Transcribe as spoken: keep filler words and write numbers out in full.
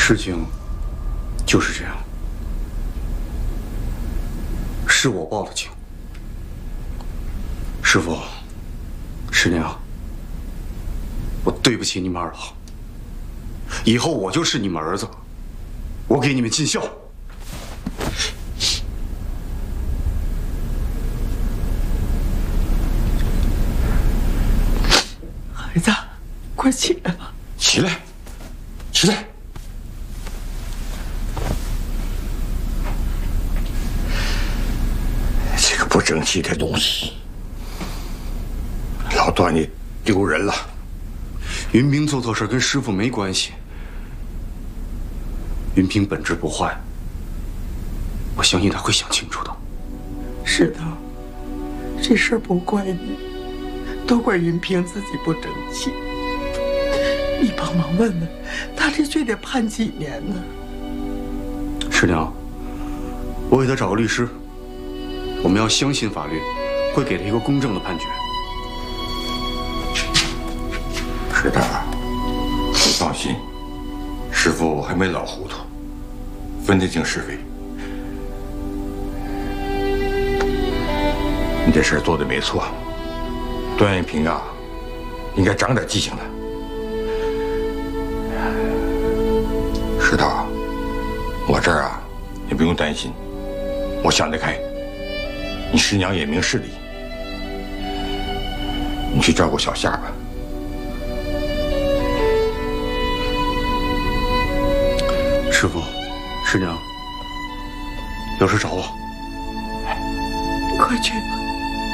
事情就是这样，是我报的警。师傅，师娘，我对不起你们二老，以后我就是你们儿子，我给你们尽孝。 孩子，快起来吧！ 起来，起来！这个不争气的东西，老段你丢人了。 云平做错事跟师傅没关系，云平本质不坏，我相信他会想清楚的。 是的，这事儿不怪你，都怪云平自己不争气。你帮忙问问，他这罪得判几年呢？ 师娘，我给他找个律师，我们要相信法律会给他一个公正的判决。 是的，你放心，师傅还没老糊涂，分得清是非。你这事儿做的没错，段延平啊，应该长点记性了。石头，我这儿啊，你不用担心，我想得开。你师娘也明事理，你去照顾小夏吧。 师傅，师娘，有事找我。 快去吧。